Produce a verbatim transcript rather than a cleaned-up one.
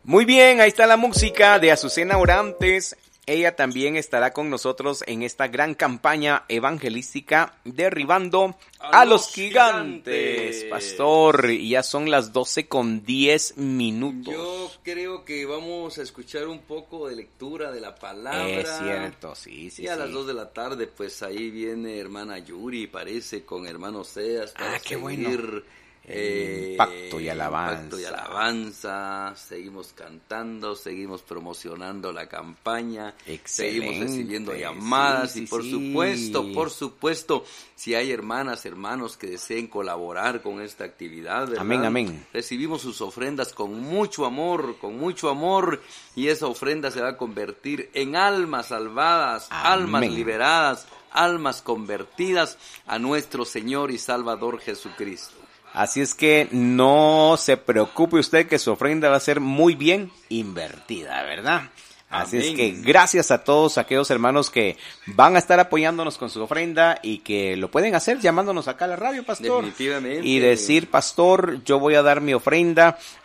Muy bien, ahí está la música de Azucena Orantes. Ella también estará con nosotros en esta gran campaña evangelística derribando a, a los, los gigantes. gigantes. Pastor, ya son las doce con diez minutos. Yo creo que vamos a escuchar un poco de lectura de la palabra. Es cierto, sí, sí. Y a sí. las dos de la tarde, pues ahí viene hermana Yuri, parece, con hermano Seas para ah, qué seguir... bueno. Eh, pacto y alabanza. Pacto y alabanza, seguimos cantando, seguimos promocionando la campaña, excelente, seguimos recibiendo llamadas sí, sí, y por sí. supuesto, por supuesto, si hay hermanas, hermanos que deseen colaborar con esta actividad, ¿verdad? Amén, amén. Recibimos sus ofrendas con mucho amor, con mucho amor, y esa ofrenda se va a convertir en almas salvadas, amén. Almas liberadas, almas convertidas a nuestro Señor y Salvador Jesucristo. Así es que no se preocupe usted que su ofrenda va a ser muy bien invertida, ¿verdad? Así Amén. Es que gracias a todos aquellos hermanos que van a estar apoyándonos con su ofrenda y que lo pueden hacer llamándonos acá a la radio, pastor. Definitivamente. Y decir, pastor, yo voy a dar mi ofrenda